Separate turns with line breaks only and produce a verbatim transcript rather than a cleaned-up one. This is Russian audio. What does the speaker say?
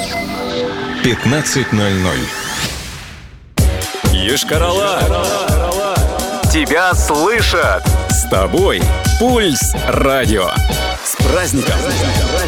пятнадцать ноль ноль.
Йошкар-Ола! Тебя слышат! С тобой Пульс радио. С праздником!